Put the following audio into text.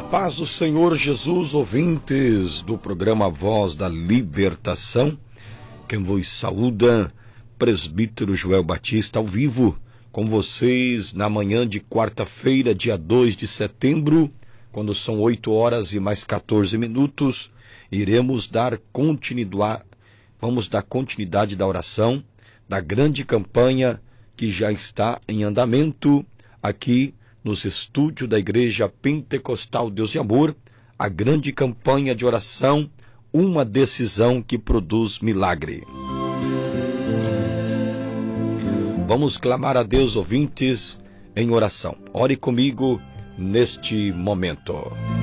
paz do Senhor Jesus, ouvintes do programa Voz da Libertação. Quem vos saúda, presbítero Joel Batista, ao vivo com vocês na manhã de quarta-feira, dia 2 de setembro, quando são 8 horas e mais 14 minutos, vamos dar continuidade da oração, da grande campanha que já está em andamento aqui nos estúdios da Igreja Pentecostal Deus e Amor, a grande campanha de oração, uma decisão que produz milagre. Vamos clamar a Deus, ouvintes, em oração. Ore comigo neste momento.